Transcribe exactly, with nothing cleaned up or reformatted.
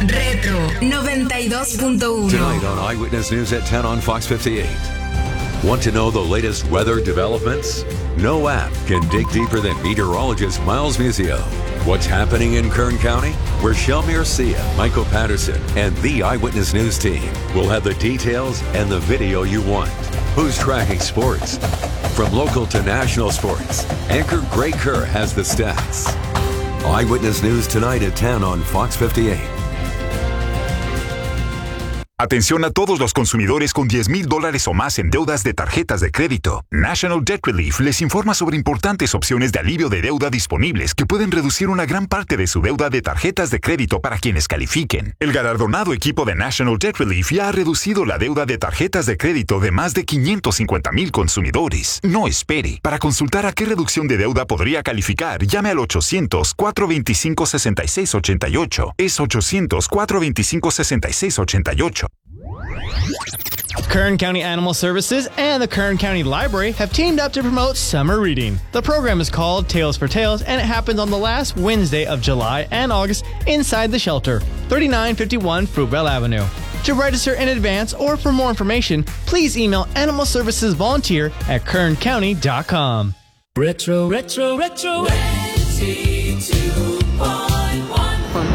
Retro noventa y dos punto uno. Tonight on Eyewitness News at ten on Fox fifty-eight. Want to know the latest weather developments? No app can dig deeper than meteorologist Miles Musio. What's happening in Kern County? Where Shelmir Sia, Michael Patterson, and the Eyewitness News team will have the details and the video you want. Who's tracking sports? From local to national sports, anchor Gray Kerr has the stats. Eyewitness News tonight at ten on Fox fifty-eight. Atención a todos los consumidores con diez mil dólares o más en deudas de tarjetas de crédito. National Debt Relief les informa sobre importantes opciones de alivio de deuda disponibles que pueden reducir una gran parte de su deuda de tarjetas de crédito para quienes califiquen. El galardonado equipo de National Debt Relief ya ha reducido la deuda de tarjetas de crédito de más de quinientos cincuenta mil consumidores. No espere. Para consultar a qué reducción de deuda podría calificar, llame al ochocientos, cuatro veinticinco, sesenta y seis ochenta y ocho. Es ochocientos, cuatro veinticinco, sesenta y seis ochenta y ocho. Kern County Animal Services and the Kern County Library have teamed up to promote summer reading. The program is called Tales for Tales, and it happens on the last Wednesday of July and August inside the shelter, thirty-nine fifty-one Fruitvale Avenue. To register in advance or for more information, please email Animal Services Volunteer at kern county dot com. Retro, retro, retro, retro.